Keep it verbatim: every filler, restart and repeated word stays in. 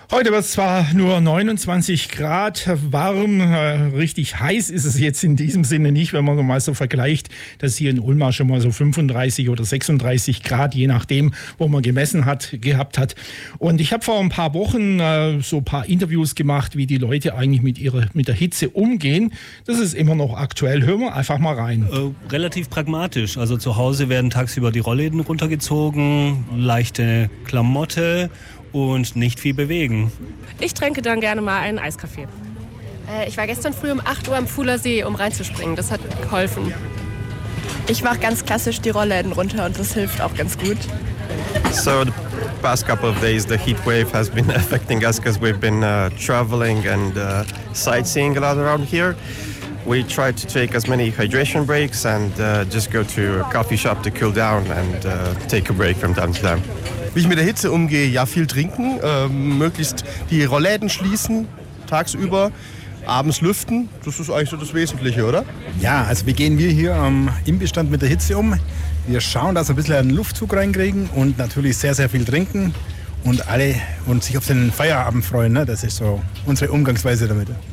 Heute wird es zwar nur neunundzwanzig Grad warm, äh, richtig heiß ist es jetzt in diesem Sinne nicht, wenn man mal so vergleicht, dass hier in Ulm schon mal so fünfunddreißig oder sechsunddreißig Grad, je nachdem, wo man gemessen hat, gehabt hat. Und ich habe vor ein paar Wochen äh, so ein paar Interviews gemacht, wie die Leute eigentlich mit ihrer, mit der Hitze umgehen. Das ist immer noch aktuell. Hören wir einfach mal rein. Äh, relativ pragmatisch. Also zu Hause werden tagsüber die Rollläden runtergezogen, leichte Klamotte und nicht viel bewegen. Ich trinke dann gerne mal einen Eiskaffee. Äh, ich war gestern früh um acht Uhr am Fuhler See, um reinzuspringen. Das hat geholfen. Ich mache ganz klassisch die Rollläden runter und das hilft auch ganz gut. So the past couple of days the heat wave has been affecting us because we've been uh, traveling and uh, sightseeing a lot around here. We try to take as many hydration breaks and uh, just go to a coffee shop to cool down and uh, take a break from time to time. Wie ich mit der Hitze umgehe, ja, viel trinken, äh, möglichst die Rollläden schließen, tagsüber, abends lüften, das ist eigentlich so das Wesentliche, oder? Ja, also wie gehen wir hier am Imbestand mit der Hitze um? Wir schauen, dass wir ein bisschen einen Luftzug reinkriegen und natürlich sehr, sehr viel trinken und alle und sich auf den Feierabend freuen, ne? Das ist so unsere Umgangsweise damit.